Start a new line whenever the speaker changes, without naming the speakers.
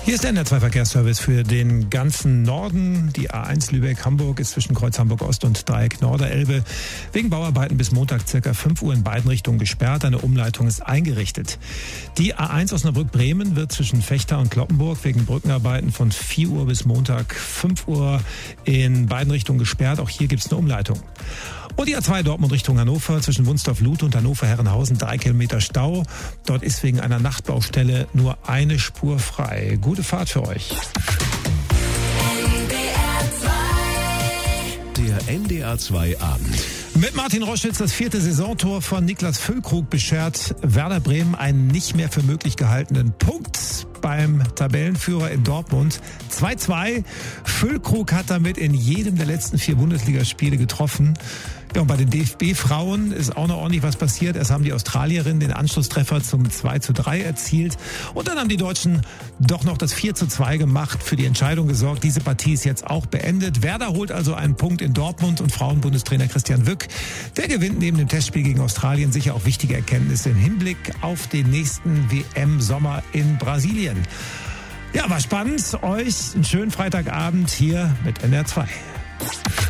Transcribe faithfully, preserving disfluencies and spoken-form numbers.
Hier ist der N R zwei Verkehrsservice für den ganzen Norden. Die A eins Lübeck-Hamburg ist zwischen Kreuz Hamburg-Ost und Dreieck Norderelbe wegen Bauarbeiten bis Montag ca. fünf Uhr in beiden Richtungen gesperrt. Eine Umleitung ist eingerichtet. Die A eins Osnabrück-Bremen wird zwischen Vechta und Cloppenburg wegen Brückenarbeiten von vier Uhr bis Montag fünf Uhr in beiden Richtungen gesperrt. Auch hier gibt es eine Umleitung. Und die A zwei Dortmund Richtung Hannover zwischen Wunsdorf-Luth und Hannover-Herrenhausen drei Kilometer Stau. Dort ist wegen einer Nachtbaustelle nur eine Spur frei. Gute Fahrt für euch.
Der N D R zwei Abend.
Mit Martin Roschwitz das vierte Saisontor von Niklas Füllkrug beschert Werder Bremen einen nicht mehr für möglich gehaltenen Punkt beim Tabellenführer in Dortmund. zwei zwei. Füllkrug hat damit in jedem der letzten vier Bundesligaspiele getroffen. Ja, und bei den D F B-Frauen ist auch noch ordentlich was passiert. Erst haben die Australierinnen den Anschlusstreffer zum zwei zu drei erzielt. Und dann haben die Deutschen doch noch das vier zu zwei gemacht, für die Entscheidung gesorgt. Diese Partie ist jetzt auch beendet. Werder holt also einen Punkt in Dortmund und Frauenbundestrainer Christian Wück, der gewinnt neben dem Testspiel gegen Australien sicher auch wichtige Erkenntnisse im Hinblick auf den nächsten W M-Sommer in Brasilien. Ja, war spannend. Euch einen schönen Freitagabend hier mit N R zwei.